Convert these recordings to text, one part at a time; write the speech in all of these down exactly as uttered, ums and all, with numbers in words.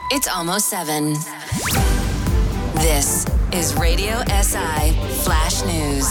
It's almost seven. This is Radio S I Flash News.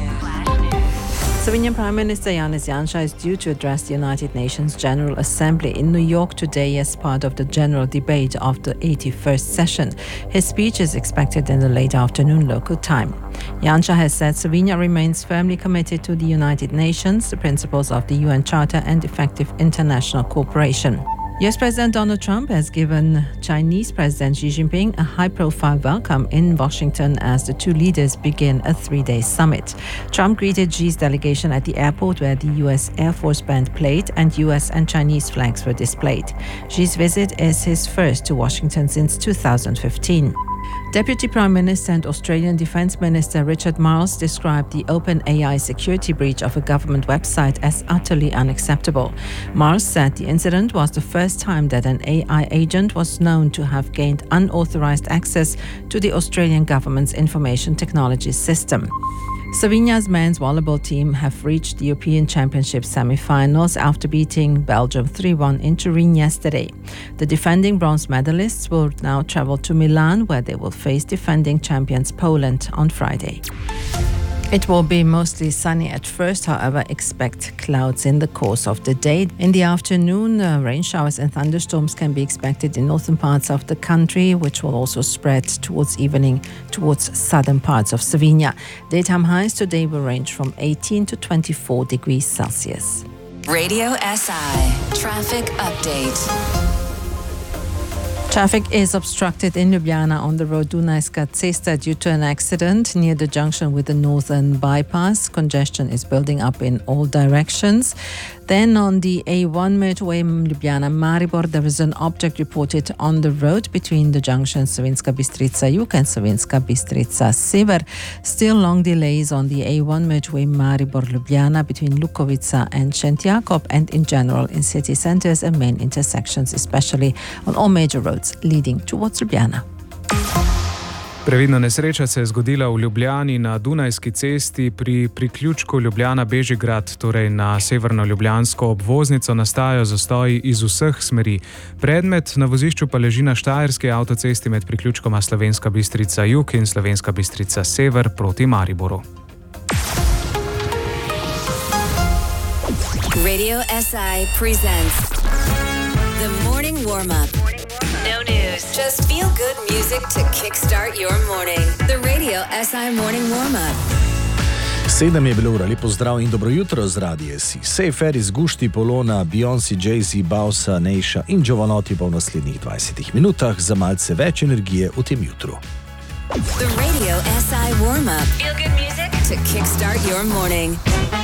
Slovenian Prime Minister Janez Janša is due to address the United Nations General Assembly in New York today as part of the general debate of the eighty-first session. His speech is expected in the late afternoon local time. Janša has said Slovenia remains firmly committed to the United Nations, the principles of the U N Charter and effective international cooperation. U S President Donald Trump has given Chinese President Xi Jinping a high-profile welcome in Washington as the two leaders begin a three-day summit. Trump greeted Xi's delegation at the airport where the U S Air Force Band played and U S and Chinese flags were displayed. Xi's visit is his first to Washington since two thousand fifteen. Deputy Prime Minister and Australian Defence Minister Richard Marles described the OpenAI security breach of a government website as utterly unacceptable. Marles said the incident was the first time that an A I agent was known to have gained unauthorised access to the Australian government's information technology system. Slovenia's men's volleyball team have reached the European Championship semi-finals after beating Belgium three one in Turin yesterday. The defending bronze medalists will now travel to Milan, where they will face defending champions Poland on Friday. It will be mostly sunny at first, however, expect clouds in the course of the day. In the afternoon, uh, rain showers and thunderstorms can be expected in northern parts of the country, which will also spread towards evening towards southern parts of Slovenia. Daytime highs today will range from eighteen to twenty-four degrees Celsius. Radio S I Traffic Update. Traffic is obstructed in Ljubljana on the road Dunajska Cesta due to an accident near the junction with the northern bypass. Congestion is building up in all directions. Then on the A one motorway Ljubljana-Maribor, there is an object reported on the road between the junctions Savinjska Bistrica-Jug and Savinjska Bistrica-Sever. Still long delays on the A one motorway Maribor-Ljubljana between Lukovica and Šentjakov, and in general in city centres and main intersections, especially on all major roads leading towards Ljubljana. Previdna nesreča se je zgodila v Ljubljani na Dunajski cesti pri priključku Ljubljana-Bežigrad, torej na severno-ljubljansko obvoznico, nastajajo zastoji iz vseh smeri. Predmet na vozišču pa leži na štajerski avtocesti med priključkoma Slovenska Bistrica-Jug in Slovenska Bistrica-Sever proti Mariboru. Radio S I presents The Morning Warm-Up. No news, just feel-good music to kickstart your morning. The Radio S I Morning Warm-Up. Sedem je bilo ura, lepo zdrav in dobro jutro z Radie S I. Sej Ferris, Gušti, Polona, Beyoncé, Jay-Z, Bausa, Neisha in Giovanotti pa v naslednjih dvajsetih minutah za malce več energije v tem jutru. The Radio S I Warm-Up. Feel-good music to kickstart your morning.